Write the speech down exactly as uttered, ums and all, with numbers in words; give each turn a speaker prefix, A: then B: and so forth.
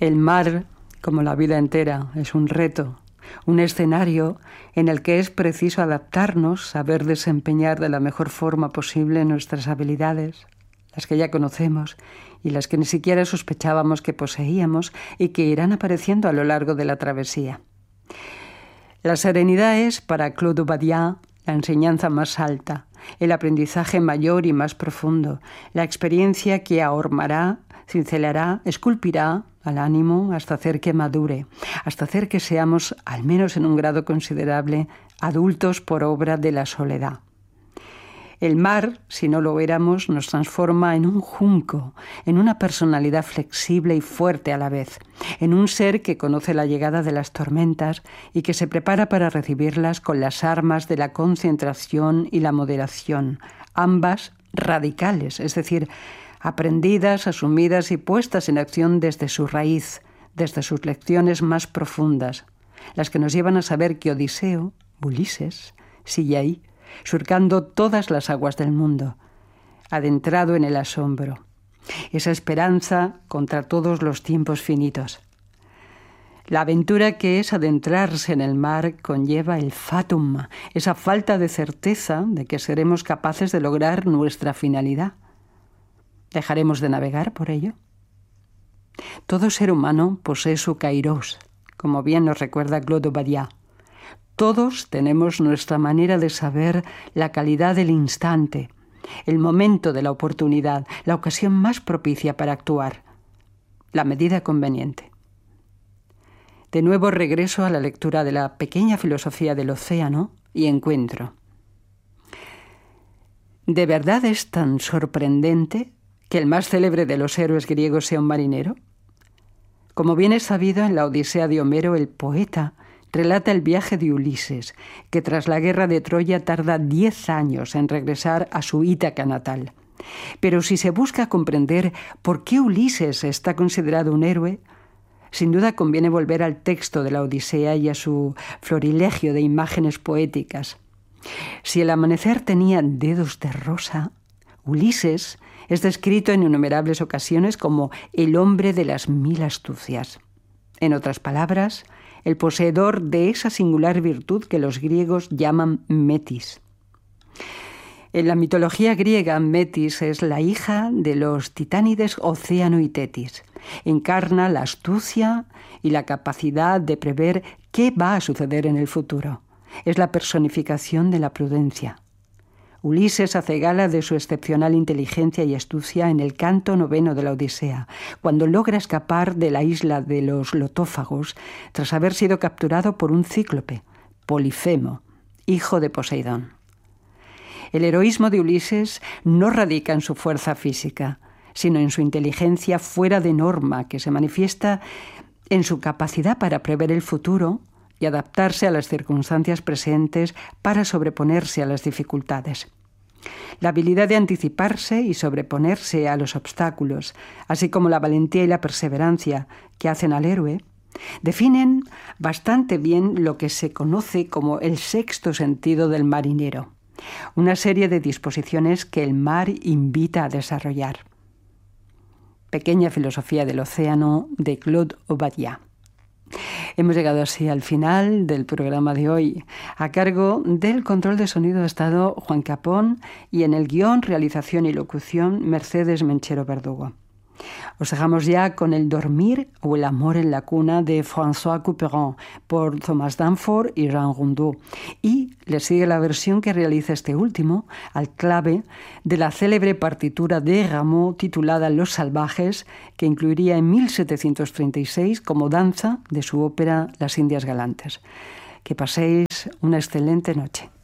A: El mar, como la vida entera, es un reto, un escenario en el que es preciso adaptarnos, saber desempeñar de la mejor forma posible nuestras habilidades, las que ya conocemos y las que ni siquiera sospechábamos que poseíamos y que irán apareciendo a lo largo de la travesía. La serenidad es, para Claude Badiat, la enseñanza más alta, el aprendizaje mayor y más profundo, la experiencia que ahormará, cincelará, esculpirá al ánimo hasta hacer que madure, hasta hacer que seamos, al menos en un grado considerable, adultos por obra de la soledad. El mar, si no lo éramos, nos transforma en un junco, en una personalidad flexible y fuerte a la vez, en un ser que conoce la llegada de las tormentas y que se prepara para recibirlas con las armas de la concentración y la moderación, ambas radicales, es decir, aprendidas, asumidas y puestas en acción desde su raíz, desde sus lecciones más profundas, las que nos llevan a saber que Odiseo, Ulises, sigue ahí, surcando todas las aguas del mundo, adentrado en el asombro, esa esperanza contra todos los tiempos finitos. La aventura que es adentrarse en el mar conlleva el fatum, esa falta de certeza de que seremos capaces de lograr nuestra finalidad. ¿Dejaremos de navegar por ello? Todo ser humano posee su kairos, como bien nos recuerda Claude Badiat. Todos tenemos nuestra manera de saber la calidad del instante, el momento de la oportunidad, la ocasión más propicia para actuar, la medida conveniente. De nuevo regreso a la lectura de la pequeña filosofía del océano y encuentro. ¿De verdad es tan sorprendente que el más célebre de los héroes griegos sea un marinero? Como bien es sabido, en la Odisea de Homero, el poeta relata el viaje de Ulises, que tras la guerra de Troya tarda diez años en regresar a su Ítaca natal. Pero si se busca comprender por qué Ulises está considerado un héroe, sin duda conviene volver al texto de la Odisea y a su florilegio de imágenes poéticas. Si el amanecer tenía dedos de rosa, Ulises es descrito en innumerables ocasiones como el hombre de las mil astucias. En otras palabras, el poseedor de esa singular virtud que los griegos llaman metis. En la mitología griega, Metis es la hija de los titánides Océano y Tetis. Encarna la astucia y la capacidad de prever qué va a suceder en el futuro. Es la personificación de la prudencia. Ulises hace gala de su excepcional inteligencia y astucia en el canto noveno de la Odisea, cuando logra escapar de la isla de los lotófagos tras haber sido capturado por un cíclope, Polifemo, hijo de Poseidón. El heroísmo de Ulises no radica en su fuerza física, sino en su inteligencia fuera de norma, que se manifiesta en su capacidad para prever el futuro y adaptarse a las circunstancias presentes para sobreponerse a las dificultades. La habilidad de anticiparse y sobreponerse a los obstáculos, así como la valentía y la perseverancia que hacen al héroe, definen bastante bien lo que se conoce como el sexto sentido del marinero, una serie de disposiciones que el mar invita a desarrollar. Pequeña filosofía del océano de Claude Badiat. Hemos llegado así al final del programa de hoy. A cargo del control de sonido ha estado Juan Capón y en el guión, realización y locución Mercedes Menchero Verdugo. Os dejamos ya con El dormir o El amor en la cuna de François Couperin por Thomas Danforth y Jean Rondeau. Y le sigue la versión que realiza este último, al clave, de la célebre partitura de Rameau titulada Los salvajes, que incluiría en mil setecientos treinta y seis como danza de su ópera Las Indias Galantes. Que paséis una excelente noche.